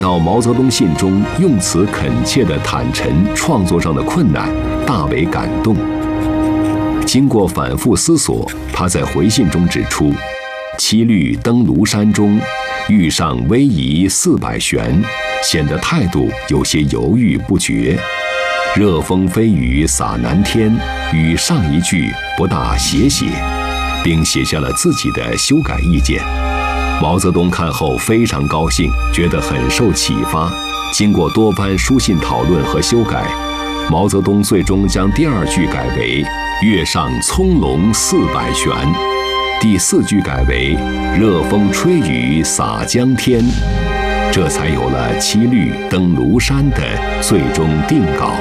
到毛泽东信中用词恳切地坦陈创作上的困难，大为感动。经过反复思索，他在回信中指出，七律登庐山中，遇上逶迤400旋，显得态度有些犹豫不决。热风飞雨洒南天，与上一句不大协写，并写下了自己的修改意见。毛泽东看后非常高兴，觉得很受启发。经过多番书信讨论和修改，毛泽东最终将第2句改为“月上葱茏400旋”，第4句改为“热风吹雨洒江天”，这才有了七律登庐山的最终定稿。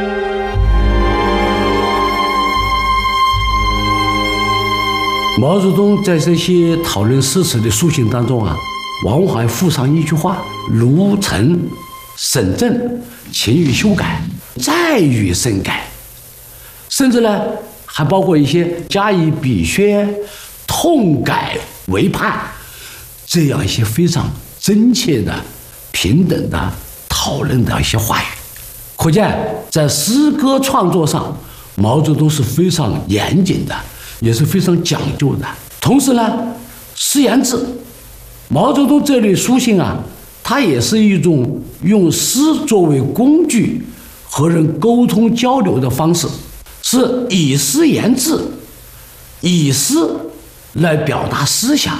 毛泽东在这些讨论诗词的书信当中往往还附上一句话：如曾审正，勤于修改，再予深改。甚至呢，还包括一些加以笔削、痛改为盼，这样一些非常真切的、平等的讨论的一些话语。可见，在诗歌创作上，毛泽东是非常严谨的，也是非常讲究的。同时呢，诗言志，毛泽东这类书信它也是一种用诗作为工具和人沟通交流的方式，是以诗言志，以诗来表达思想。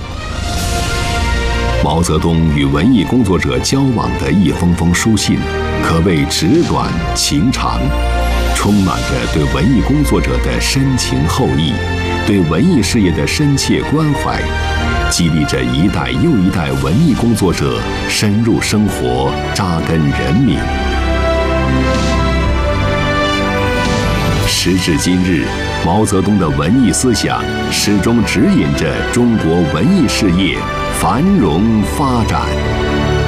毛泽东与文艺工作者交往的一封封书信，可谓纸短情长，充满着对文艺工作者的深情厚谊，对文艺事业的深切关怀，激励着一代又一代文艺工作者深入生活，扎根人民。时至今日，毛泽东的文艺思想始终指引着中国文艺事业繁荣发展。